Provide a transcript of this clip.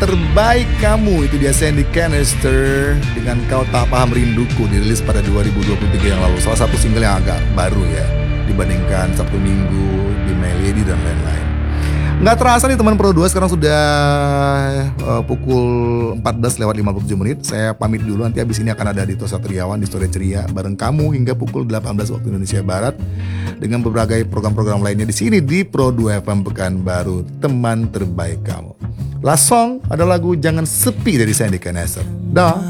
terbaik kamu. Itu dia Sandy Canister dengan Kau Tak Paham Rinduku, dirilis pada 2023 yang lalu. Salah satu single yang agak baru ya dibandingkan Sabtu Minggu, Be My Lady dan lain-lain. Nggak terasa nih teman Pro 2, sekarang sudah pukul 14:57. Saya pamit dulu, nanti habis ini akan ada Dito Satriawan di Story Ceria bareng kamu hingga pukul 18 waktu Indonesia Barat dengan berbagai program-program lainnya di sini di Pro 2 FM Pekanbaru, teman terbaik kamu. Last song ada lagu Jangan Sepi dari Sandy Canister. Dah.